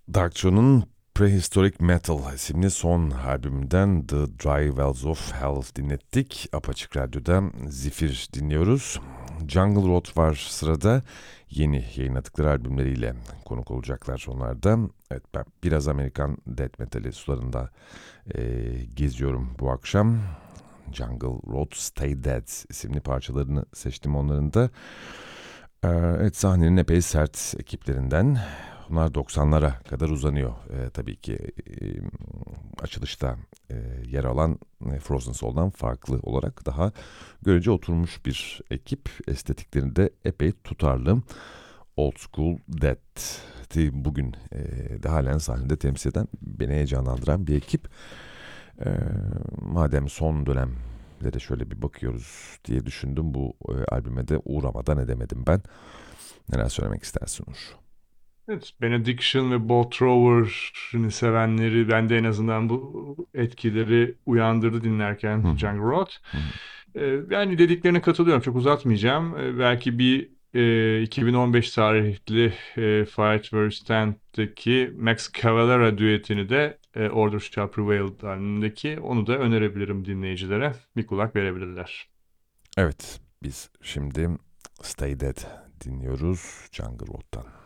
Dark Throne'un Prehistoric Metal isimli son albümünden The Dry Wells of Hell dinlettik. Apaçık Radyo'da Zifir dinliyoruz. Jungle Road var sırada. Yeni yayınladıkları albümleriyle konuk olacaklar onlar da. Evet, ben biraz Amerikan death metal'i sularında geziyorum bu akşam. Jungle Road, Stay Dead isimli parçalarını seçtim onların da. Evet, sahnenin epey sert ekiplerinden. Bunlar 90'lara kadar uzanıyor. Tabii ki açılışta yer alan Frozen Soul'dan farklı olarak daha görece oturmuş bir ekip. Estetikleri de epey tutarlı. Old School Death'i bugün de halen sahnede temsil eden, beni heyecanlandıran bir ekip. Madem son dönemde de şöyle bir bakıyoruz diye düşündüm, bu albüme de uğramadan edemedim ben. Neler söylemek istersin Uğur? Evet, Benediction ve Bolt Thrower'ını sevenleri bende en azından bu etkileri uyandırdı dinlerken Hı hı, Jungle Road. hı hı. Yani dediklerine katılıyorum. Çok uzatmayacağım. Belki bir 2015 tarihli Fight vs. Stand'daki Max Cavalera düetini de Order Shall Prevail albümündeki onu da önerebilirim dinleyicilere. Bir kulak verebilirler. Evet, biz şimdi Stay Dead dinliyoruz Jungle Road'dan.